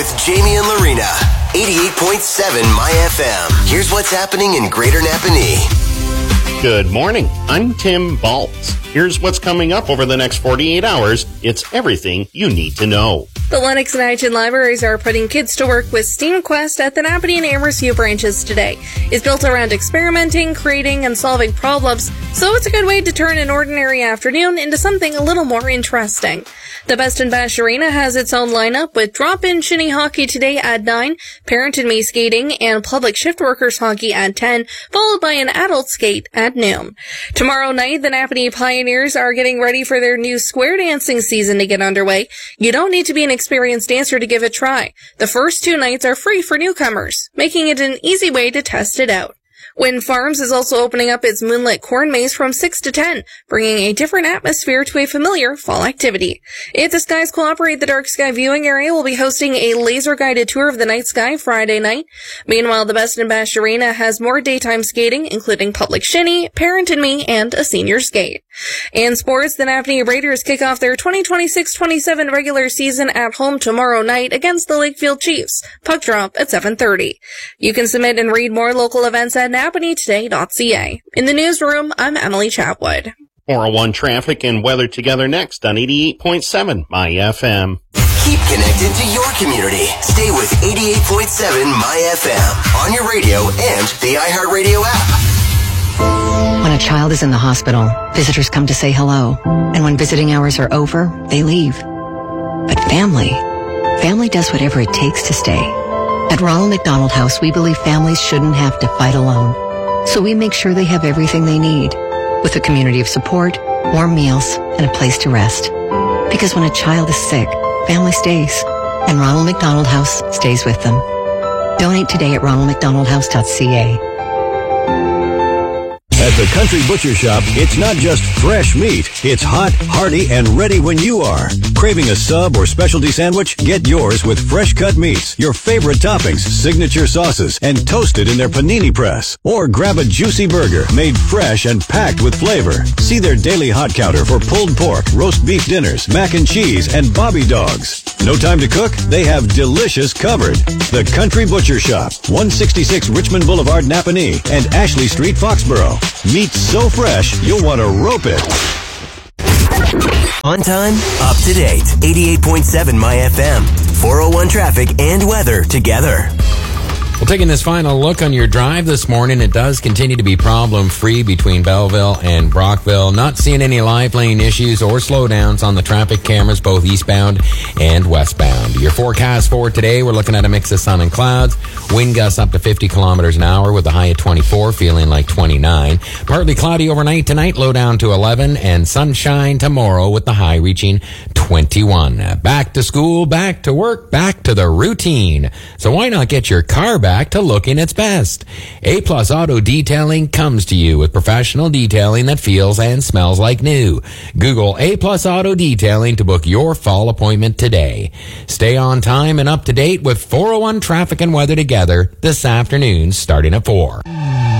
with Jamie and Lorena. 88.7 My FM. Here's what's happening in Greater Napanee. Good morning. I'm Tim Baltz. Here's what's coming up over the next 48 hours. It's everything you need to know. The Lennox and Eichen libraries are putting kids to work with STEAMquest at the Napanee and Amherst U branches today. It's built around experimenting, creating, and solving problems, so it's a good way to turn an ordinary afternoon into something a little more interesting. The Best in Bash Arena has its own lineup with drop-in shinny hockey today at 9, Parent and Me skating, and public shift workers hockey at 10, followed by an adult skate at noon. Tomorrow night, the Napanee Pioneers are getting ready for their new square dancing season to get underway. You don't need to be an experienced dancer to give it a try. The first 2 nights are free for newcomers, making it an easy way to test it out. Wind Farms is also opening up its Moonlit Corn Maze from 6 to 10, bringing a different atmosphere to a familiar fall activity. If the skies cooperate, the Dark Sky Viewing Area will be hosting a laser-guided tour of the night sky Friday night. Meanwhile, the Best in Bash Arena has more daytime skating, including public shinny, Parent and Me, and a senior skate. In sports, the Napanee Raiders kick off their 2026-27 regular season at home tomorrow night against the Lakefield Chiefs. Puck drop at 7:30. You can submit and read more local events at napaneetoday.ca. In the newsroom, I'm Emily Chatwood. 401 traffic and weather together next on 88.7 My FM. Keep connected to your community. Stay with 88.7 My FM on your radio and the iHeartRadio app. When a child is in the hospital, visitors come to say hello. And when visiting hours are over, they leave. But family does whatever it takes to stay. At Ronald McDonald House, we believe families shouldn't have to fight alone. So we make sure they have everything they need, with a community of support, warm meals, and a place to rest. Because when a child is sick, family stays. And Ronald McDonald House stays with them. Donate today at ronaldmcdonaldhouse.ca. At the Country Butcher Shop, it's not just fresh meat. It's hot, hearty, and ready when you are. Craving a sub or specialty sandwich? Get yours with fresh cut meats, your favorite toppings, signature sauces, and toasted in their panini press. Or grab a juicy burger made fresh and packed with flavor. See their daily hot counter for pulled pork, roast beef dinners, mac and cheese, and bobby dogs. No time to cook? They have delicious covered. The Country Butcher Shop, 166 Richmond Boulevard, Napanee, and Ashley Street, Foxborough. Meat so fresh, you'll want to rope it. On time, up to date. 88.7 My FM. 401 traffic and weather together. Well, taking this final look on your drive this morning, it does continue to be problem-free between Belleville and Brockville. Not seeing any live lane issues or slowdowns on the traffic cameras, both eastbound and westbound. Your forecast for today, we're looking at a mix of sun and clouds. Wind gusts up to 50 kilometers an hour with a high of 24, feeling like 29. Partly cloudy overnight tonight, low down to 11, and sunshine tomorrow with the high reaching 21. Back to school, back to work, back to the routine. So why not get your car back to looking its best? A+ Auto Detailing comes to you with professional detailing that feels and smells like new. Google A+ Auto Detailing to book your fall appointment today. Stay on time and up to date with 401 traffic and weather together this afternoon starting at 4.